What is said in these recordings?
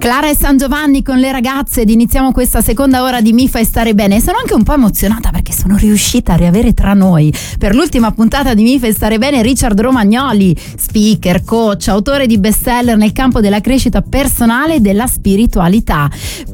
Clara e San Giovanni con le ragazze ed iniziamo questa seconda ora di Mi fai stare bene. Sono anche un po' emozionata perché sono riuscita a riavere tra noi per l'ultima puntata di Mi fai stare bene Richard Romagnoli, speaker, coach, autore di bestseller nel campo della crescita personale e della spiritualità.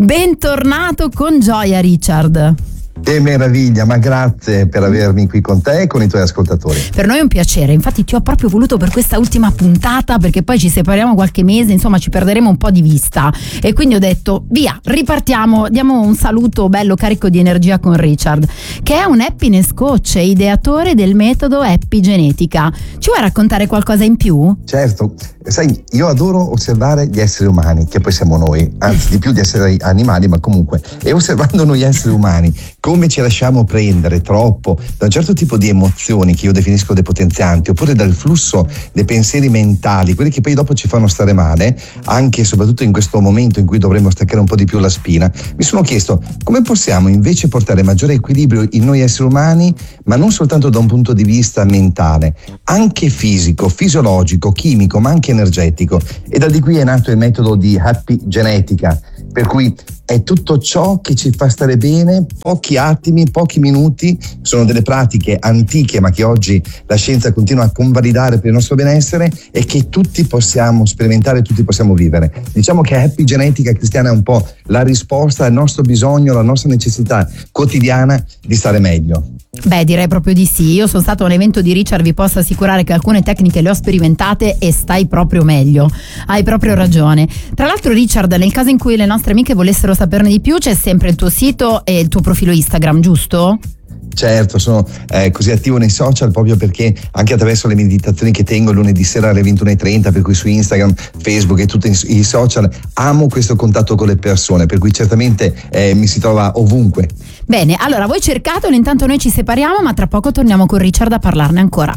Bentornato con gioia, Richard. Che meraviglia, ma grazie per avermi qui con te e con i tuoi ascoltatori. Per noi è un piacere, infatti ti ho proprio voluto per questa ultima puntata perché poi ci separiamo qualche mese, insomma ci perderemo un po' di vista e quindi ho detto via, ripartiamo, diamo un saluto bello carico di energia con Richard, che è un happiness coach e ideatore del metodo Happy Genetica. Ci vuoi raccontare qualcosa in più? Certo, sai, io adoro osservare gli esseri umani, che poi siamo noi, anzi di più di essere animali, ma comunque, e osservando noi esseri umani, come ci lasciamo prendere troppo da un certo tipo di emozioni che io definisco depotenzianti, oppure dal flusso dei pensieri mentali, quelli che poi dopo ci fanno stare male, anche e soprattutto in questo momento in cui dovremmo staccare un po' di più la spina. Mi sono chiesto come possiamo invece portare maggiore equilibrio in noi esseri umani, ma non soltanto da un punto di vista mentale, anche fisico, fisiologico, chimico, ma anche energetico. E da di qui è nato il metodo di Happy Genetica, per cui è tutto ciò che ci fa stare bene, pochi attimi, pochi minuti, sono delle pratiche antiche ma che oggi la scienza continua a convalidare per il nostro benessere e che tutti possiamo sperimentare, tutti possiamo vivere. Diciamo che Happy Genetica cristiana è un po' la risposta al nostro bisogno, alla nostra necessità quotidiana di stare meglio. Beh, direi proprio di sì. Io sono stato a un evento di Richard, vi posso assicurare che alcune tecniche le ho sperimentate e stai proprio meglio. Hai proprio ragione. Tra l'altro, Richard, nel caso in cui le nostre amiche volessero saperne di più, c'è sempre il tuo sito e il tuo profilo Instagram, giusto? Certo, sono così attivo nei social proprio perché anche attraverso le meditazioni che tengo lunedì sera alle 21:30, per cui su Instagram, Facebook e tutti i social, amo questo contatto con le persone, per cui certamente mi si trova ovunque. Bene, allora voi cercatelo, intanto noi ci separiamo, ma tra poco torniamo con Richard a parlarne ancora.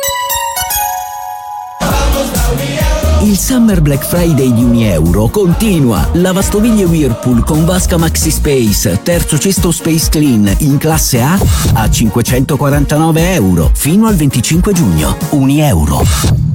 Il Summer Black Friday di Unieuro continua. Lavastoviglie Whirlpool con vasca Maxi Space, terzo cesto Space Clean in classe A a €549 fino al 25 giugno. Unieuro.